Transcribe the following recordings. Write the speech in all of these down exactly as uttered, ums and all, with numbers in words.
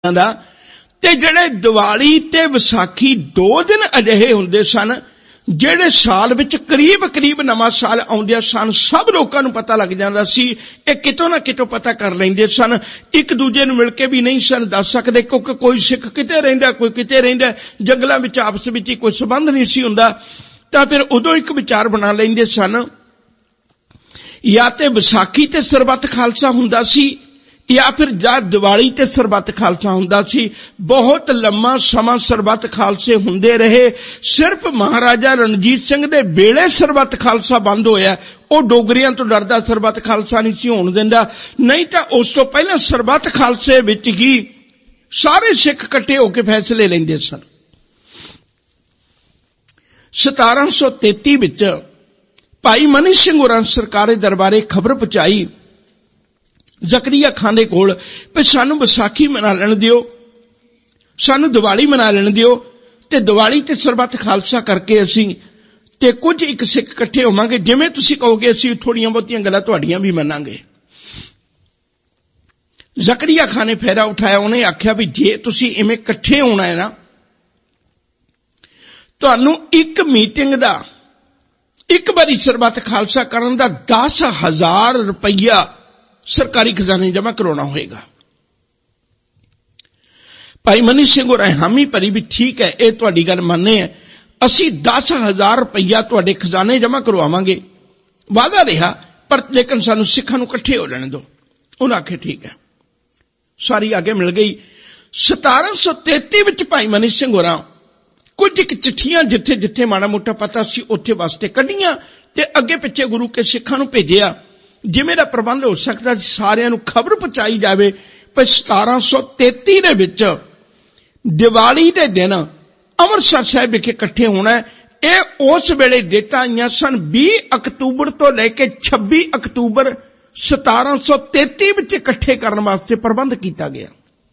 दा ते जिहड़े दिवाली ते विसाखी दो दिन अजिहे हुंदे सन ਜਿਹੜੇ ਸਾਲ ਵਿੱਚ ਕਰੀਬ ਕਰੀਬ ਨਵਾਂ ਸਾਲ ਆਉਂਦਿਆਂ ਸਨ ਸਭ ਲੋਕਾਂ ਨੂੰ ਪਤਾ ਲੱਗ ਜਾਂਦਾ ਸੀ। ਇਹ ਕਿਤੋਂ ਨਾ ਕਿਤੋਂ ਪਤਾ ਕਰ ਲੈਂਦੇ ਸਨ, ਇੱਕ ਦੂਜੇ ਨੂੰ ਮਿਲ ਕੇ ਵੀ ਨਹੀਂ ਸਨ ਦੱਸ ਸਕਦੇ, ਕਿਉਂਕਿ ਕੋਈ ਸਿੱਖ ਕਿਤੇ ਰਹਿੰਦਾ ਕੋਈ ਕਿਤੇ ਰਹਿੰਦਾ, ਜੰਗਲਾਂ ਵਿੱਚ ਆਪਸ ਵਿੱਚ ਹੀ ਕੋਈ ਸੰਬੰਧ ਨਹੀਂ ਸੀ ਹੁੰਦਾ। ਤਾਂ ਫਿਰ ਉਦੋਂ ਇੱਕ ਵਿਚਾਰ ਬਣਾ ਲੈਂਦੇ ਸਨ, ਜਾਂ ਤੇ ਵਿਸਾਖੀ ਤੇ ਸਰਬੱਤ ਖਾਲਸਾ ਹੁੰਦਾ ਸੀ ਜਾਂ ਫਿਰ ਜਾਂ ਦੀਵਾਲੀ ਤੇ ਸਰਬੱਤ ਖਾਲਸਾ ਹੁੰਦਾ ਸੀ। ਬਹੁਤ ਲੰਮਾ ਸਮਾਂ ਸਰਬੱਤ ਖਾਲਸੇ ਹੁੰਦੇ ਰਹੇ। ਸਿਰਫ ਮਹਾਰਾਜਾ ਰਣਜੀਤ ਸਿੰਘ ਦੇ ਵੇਲੇ ਸਰਬੱਤ ਖਾਲਸਾ ਬੰਦ ਹੋਇਆ। ਉਹ ਡੋਗਰੀਆਂ ਤੋਂ ਡਰਦਾ ਸਰਬੱਤ ਖਾਲਸਾ ਨਹੀਂ ਸੀ ਹੋਣ ਦਿੰਦਾ, ਨਹੀਂ ਤਾਂ ਉਸ ਤੋਂ ਪਹਿਲਾਂ ਸਰਬੱਤ ਖਾਲਸੇ ਵਿੱਚ ਹੀ ਸਾਰੇ ਸਿੱਖ ਇਕੱਠੇ ਹੋ ਕੇ ਫੈਸਲੇ ਲੈਂਦੇ ਸਨ। ਸਤਾਰਾਂ ਸੌ ਤੇਤੀ ਵਿੱਚ ਭਾਈ ਮਨੀ ਸਿੰਘ ਹੋਰਾਂ ਸਰਕਾਰੀ ਦਰਬਾਰੇ ਖਬਰ ਪਹੁੰਚਾਈ ਜ਼ਕਰੀਆ ਖਾਨ ਦੇ ਕੋਲ ਵੀ ਸਾਨੂੰ ਵਿਸਾਖੀ ਮਨਾ ਲੈਣ ਦਿਓ, ਸਾਨੂੰ ਦੀਵਾਲੀ ਮਨਾ ਲੈਣ ਦਿਓ, ਤੇ ਦੀਵਾਲੀ ਤੇ ਸਰਬੱਤ ਖਾਲਸਾ ਕਰਕੇ ਅਸੀਂ ਤੇ ਕੁਝ ਇੱਕ ਸਿੱਖ ਇਕੱਠੇ ਹੋਵਾਂਗੇ, ਜਿਵੇਂ ਤੁਸੀਂ ਕਹੋਗੇ ਅਸੀਂ ਥੋੜੀਆਂ ਬਹੁਤੀਆਂ ਗੱਲਾਂ ਤੁਹਾਡੀਆਂ ਵੀ ਮੰਨਾਂਗੇ। ਜ਼ਕਰੀਆ ਖਾਨ ਨੇ ਫੈਰਾ ਉਠਾਇਆ, ਉਹਨੇ ਆਖਿਆ ਵੀ ਜੇ ਤੁਸੀਂ ਇਵੇਂ ਇਕੱਠੇ ਹੋਣਾ ਹੈ ਨਾ, ਤੁਹਾਨੂੰ ਇੱਕ ਮੀਟਿੰਗ ਦਾ ਇੱਕ ਵਾਰੀ ਸਰਬੱਤ ਖਾਲਸਾ ਕਰਨ ਦਾ ਦਸ ਹਜ਼ਾਰ ਰੁਪਈਆ ਸਰਕਾਰੀ ਖਜ਼ਾਨੇ ਜਮ੍ਹਾਂ ਕਰਾਉਣਾ ਹੋਏਗਾ। ਭਾਈ ਮਨੀ ਸਿੰਘ ਹੋਰਾਂ ਹਾਮੀ ਭਰੀ ਵੀ ਠੀਕ ਹੈ, ਇਹ ਤੁਹਾਡੀ ਗੱਲ ਮੰਨੇ ਹੈ, ਅਸੀਂ ਦਸ ਹਜ਼ਾਰ ਰੁਪਈਆ ਤੁਹਾਡੇ ਖਜ਼ਾਨੇ ਜਮ੍ਹਾਂ ਕਰਵਾਵਾਂਗੇ। ਵਾਅਦਾ ਰਿਹਾ, ਪਰ ਲੇਕਿਨ ਸਾਨੂੰ ਸਿੱਖਾਂ ਨੂੰ ਇਕੱਠੇ ਹੋ ਲੈਣ ਦਿਓ। ਉਹਨਾਂ ਆਖਿਆ ਠੀਕ ਹੈ, ਸਾਰੀ ਆਗੇ ਮਿਲ ਗਈ। ਸਤਾਰਾਂ ਸੌ ਤੇਤੀ ਵਿੱਚ ਭਾਈ ਮਨੀ ਸਿੰਘ ਹੋਰਾਂ ਕੁਝ ਇੱਕ ਚਿੱਠੀਆਂ ਜਿੱਥੇ ਜਿੱਥੇ ਮਾੜਾ ਮੋਟਾ ਪਤਾ ਸੀ ਉੱਥੇ ਵਾਸਤੇ ਕੱਢੀਆਂ ਤੇ ਅੱਗੇ ਪਿੱਛੇ ਗੁਰੂ ਕੇ ਸਿੱਖਾਂ ਨੂੰ ਭੇਜਿਆ। ਜਿਵੇਂ ਦਾ ਪ੍ਰਬੰਧ ਹੋ ਸਕਦਾ ਸਾਰਿਆਂ ਨੂੰ ਖਬਰ ਪਹੁੰਚਾਈ ਜਾਵੇ ਪਰ ਸਤਾਰਾਂ ਸੌ ਤੇਤੀ ਦੇ ਵਿੱਚ ਦੀਵਾਲੀ ਦੇ ਦਿਨ ਅੰਮ੍ਰਿਤਸਰ ਸਾਹਿਬ ਵਿਖੇ ਇਕੱਠੇ ਹੋਣਾ। ਇਹ ਉਸ ਵੇਲੇ ਡੇਟਾਂ ਆਈਆਂ ਸਨ ਵੀਹ ਅਕਤੂਬਰ ਤੋਂ ਲੈ ਕੇ ਛੱਬੀ ਅਕਤੂਬਰ ਸਤਾਰਾਂ ਸੌ ਤੇਤੀ ਵਿੱਚ ਇਕੱਠੇ ਕਰਨ ਵਾਸਤੇ ਪ੍ਰਬੰਧ ਕੀਤਾ ਗਿਆ।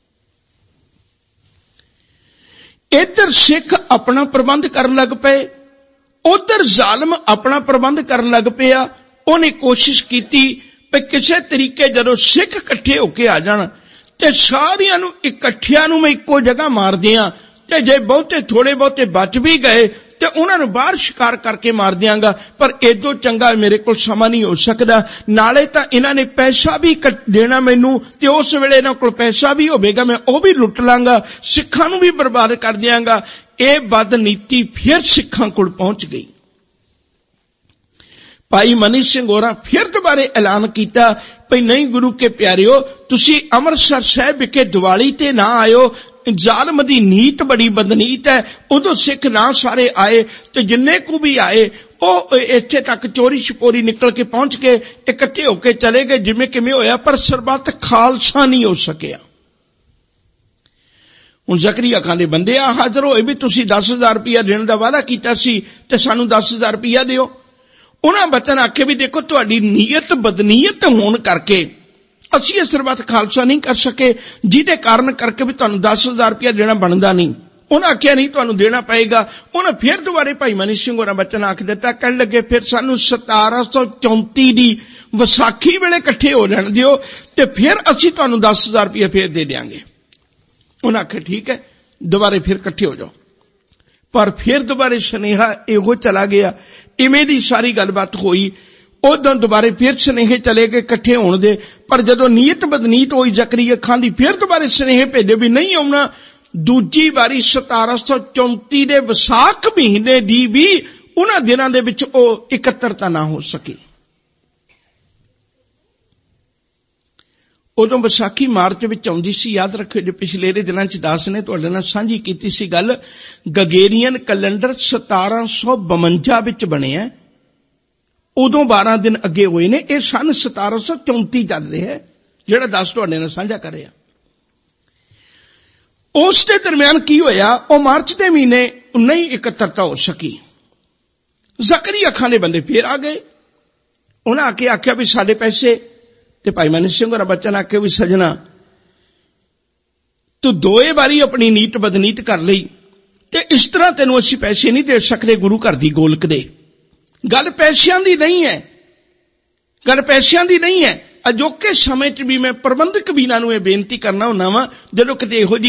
ਇੱਧਰ ਸਿੱਖ ਆਪਣਾ ਪ੍ਰਬੰਧ ਕਰਨ ਲੱਗ ਪਏ, ਉਧਰ ਜ਼ਾਲਮ ਆਪਣਾ ਪ੍ਰਬੰਧ ਕਰਨ ਲੱਗ ਪਿਆ। ਉਹਨੇ ਕੋਸ਼ਿਸ਼ ਕੀਤੀ ਕਿ ਕਿਸੇ ਤਰੀਕੇ ਜਦੋਂ ਸਿੱਖ ਇਕੱਠੇ ਹੋ ਕੇ ਆ ਜਾਣ ਤੇ ਸਾਰਿਆਂ ਨੂੰ ਇਕੱਠਿਆਂ ਨੂੰ ਮੈਂ ਇੱਕੋ ਜਗ੍ਹਾ ਮਾਰ ਦਿਆਂ, ਤੇ ਜੇ ਬਹੁਤੇ ਥੋੜੇ ਬਹੁਤੇ ਬਚ ਵੀ ਗਏ ਤੇ ਉਹਨਾਂ ਨੂੰ ਬਾਹਰ ਸ਼ਿਕਾਰ ਕਰਕੇ ਮਾਰ ਦਿਆਂਗਾ। ਪਰ ਏਦੋਂ ਚੰਗਾ ਮੇਰੇ ਕੋਲ ਸਮਾਂ ਨਹੀਂ ਹੋ ਸਕਦਾ, ਨਾਲੇ ਤਾਂ ਇਹਨਾਂ ਨੇ ਪੈਸਾ ਵੀ ਦੇਣਾ ਮੈਨੂੰ, ਤੇ ਉਸ ਵੇਲੇ ਇਹਨਾਂ ਕੋਲ ਪੈਸਾ ਵੀ ਹੋਵੇਗਾ, ਮੈਂ ਉਹ ਵੀ ਲੁੱਟ ਲਾਂਗਾ, ਸਿੱਖਾਂ ਨੂੰ ਵੀ ਬਰਬਾਦ ਕਰ ਦਿਆਂਗਾ। ਇਹ ਬਦਨੀਤੀ ਫਿਰ ਸਿੱਖਾਂ ਕੋਲ ਪਹੁੰਚ ਗਈ। ਭਾਈ ਮਨੀ ਸਿੰਘ ਹੋਰਾਂ ਫਿਰ ਦੁਬਾਰੇ ਐਲਾਨ ਕੀਤਾ ਭਈ ਨਹੀਂ ਗੁਰੂ ਕੇ ਪਿਆਰਿਓ, ਤੁਸੀਂ ਅੰਮ੍ਰਿਤਸਰ ਸਾਹਿਬ ਵਿਖੇ ਦੀਵਾਲੀ ਤੇ ਨਾ ਆਇਓ, ਜ਼ਾਲਮ ਦੀ ਨੀਤ ਬੜੀ ਬਦਨੀਤ ਹੈ। ਉਦੋਂ ਸਿੱਖ ਨਾ ਸਾਰੇ ਆਏ ਤੇ ਜਿੰਨੇ ਕੁ ਵੀ ਆਏ ਉਹ ਇੱਥੇ ਤੱਕ ਚੋਰੀ ਛਪੋਰੀ ਨਿਕਲ ਕੇ ਪਹੁੰਚ ਕੇ ਇਕੱਠੇ ਹੋ ਕੇ ਚਲੇ ਗਏ ਜਿਵੇਂ ਕਿਵੇਂ ਹੋਇਆ, ਪਰ ਸਰਬੱਤ ਖਾਲਸਾ ਨਹੀਂ ਹੋ ਸਕਿਆ। ਹੁਣ ਜ਼ਕਰੀਆ ਖਾਨ ਦੇ ਬੰਦੇ ਆ ਹਾਜ਼ਰ ਹੋਏ ਵੀ ਤੁਸੀਂ ਦਸ ਹਜ਼ਾਰ ਰੁਪਇਆ ਦੇਣ ਦਾ ਵਾਅਦਾ ਕੀਤਾ ਸੀ ਤੇ ਸਾਨੂੰ ਦਸ ਹਜ਼ਾਰ ਰੁਪਇਆ ਦਿਓ। ਉਹਨਾਂ ਬਚਨ ਆਖੇ ਵੀ ਦੇਖੋ ਤੁਹਾਡੀ ਨੀਅਤ ਬਦਨੀਅਤ ਹੋਣ ਕਰਕੇ ਅਸੀਂ ਇਹ ਸਰਬੱਤ ਖਾਲਸਾ ਨਹੀਂ ਕਰ ਸਕੇ, ਜਿਹਦੇ ਕਾਰਨ ਕਰਕੇ ਵੀ ਤੁਹਾਨੂੰ ਦਸ ਹਜ਼ਾਰ ਰੁਪਇਆ ਦੇਣਾ ਬਣਦਾ ਨਹੀਂ। ਉਹਨਾਂ ਆਖਿਆ ਨਹੀਂ ਤੁਹਾਨੂੰ ਦੇਣਾ ਪਏਗਾ। ਉਹਨਾਂ ਫਿਰ ਦੁਬਾਰੇ ਭਾਈ ਮਨੀ ਸਿੰਘ ਹੋਰਾਂ ਬਚਨ ਆਖ ਦਿੱਤਾ, ਕਹਿਣ ਲੱਗੇ ਫਿਰ ਸਾਨੂੰ ਸਤਾਰਾਂ ਸੌ ਚੌਂਤੀ ਦੀ ਵਿਸਾਖੀ ਵੇਲੇ ਇਕੱਠੇ ਹੋ ਜਾਣ ਦਿਓ ਤੇ ਫਿਰ ਅਸੀਂ ਤੁਹਾਨੂੰ ਦਸ ਹਜ਼ਾਰ ਰੁਪਇਆ ਫਿਰ ਦੇ ਦਿਆਂਗੇ। ਉਹਨਾਂ ਆਖਿਆ ਠੀਕ ਹੈ, ਦੁਬਾਰੇ ਫਿਰ ਇਕੱਠੇ ਹੋ ਜਾਓ। ਪਰ ਫਿਰ ਦੁਬਾਰੇ ਸੁਨੇਹਾ ਇਹੋ ਚਲਾ ਗਿਆ, ਇਵੇਂ ਦੀ ਸਾਰੀ ਗੱਲਬਾਤ ਹੋਈ। ਉਦੋਂ ਦੁਬਾਰੇ ਫਿਰ ਸੁਨੇਹੇ ਚਲੇ ਗਏ ਇਕੱਠੇ ਹੋਣ ਦੇ, ਪਰ ਜਦੋਂ ਨੀਅਤ ਬਦਨੀਤ ਹੋਈ ਜ਼ਕਰੀਆ ਖਾਨ ਦੀ ਫਿਰ ਦੁਬਾਰੇ ਸੁਨੇਹੇ ਭੇਜੇ ਵੀ ਨਹੀਂ ਆਉਣਾ। ਦੂਜੀ ਵਾਰੀ ਸਤਾਰਾਂ ਸੌ ਚੌਂਤੀ ਦੇ ਵਿਸਾਖ ਮਹੀਨੇ ਦੀ ਵੀ ਉਹਨਾਂ ਦਿਨਾਂ ਦੇ ਵਿੱਚ ਉਹ ਇਕੱਤਰਤਾ ਨਾ ਹੋ ਸਕੀ। ਉਦੋਂ ਵਿਸਾਖੀ ਮਾਰਚ ਵਿੱਚ ਆਉਂਦੀ ਸੀ। ਯਾਦ ਰੱਖਿਓ, ਜੇ ਪਿਛਲੇ ਦਿਨਾਂ ਚ ਦਾਸ ਨੇ ਤੁਹਾਡੇ ਨਾਲ ਸਾਂਝੀ ਕੀਤੀ ਸੀ ਗੱਲ, ਗਗੇਰੀਅਨ ਕੈਲੰਡਰ ਸਤਾਰਾਂ ਸੌ ਬਵੰਜਾ ਵਿੱਚ ਬਣਿਆ, ਉਦੋਂ ਬਾਰਾਂ ਦਿਨ ਅੱਗੇ ਹੋਏ ਨੇ। ਇਹ ਸਨ ਸਤਾਰਾਂ ਸੌ ਚੌਂਤੀ ਚੱਲ ਰਿਹਾ ਜਿਹੜਾ ਦਾਸ ਤੁਹਾਡੇ ਨਾਲ ਸਾਂਝਾ ਕਰਿਆ। ਉਸ ਦੇ ਦਰਮਿਆਨ ਕੀ ਹੋਇਆ, ਉਹ ਮਾਰਚ ਦੇ ਮਹੀਨੇ ਨਹੀਂ ਇਕੱਤਰਤਾ ਹੋ ਸਕੀ। ਜ਼ਕਰੀਆ ਖਾਨ ਦੇ ਬੰਦੇ ਫੇਰ ਆ ਗਏ। ਉਹਨਾਂ ਆ ਕੇ ਆਖਿਆ ਵੀ ਸਾਡੇ ਪੈਸੇ, ਤੇ ਭਾਈ ਮਨੀ ਸਿੰਘ ਹੋਰਾਂ ਬਚਨ ਆਖੇ ਵੀ ਸਜਣਾ ਤੂੰ ਦੋਏ ਵਾਰੀ ਆਪਣੀ ਨੀਤ ਬਦਨੀਤ ਕਰ ਲਈ ਤੇ ਇਸ ਤਰ੍ਹਾਂ ਤੈਨੂੰ ਅਸੀਂ ਪੈਸੇ ਨਹੀਂ ਦੇ ਸਕਦੇ ਗੁਰੂ ਘਰ ਦੀ ਗੋਲਕ ਦੇ। ਗੱਲ ਪੈਸਿਆਂ ਦੀ ਨਹੀਂ ਹੈ, ਗੱਲ ਪੈਸਿਆਂ ਦੀ ਨਹੀਂ ਹੈ। ਅਜੋਕੇ ਸਮੇਂ 'ਚ ਵੀ ਮੈਂ ਪ੍ਰਬੰਧਕ ਵੀਰਾਂ ਨੂੰ ਇਹ ਬੇਨਤੀ ਕਰਨਾ ਹੁੰਦਾ ਵਾਂ, ਜਦੋਂ ਕਿਤੇ ਇਹੋ ਜਿਹੀ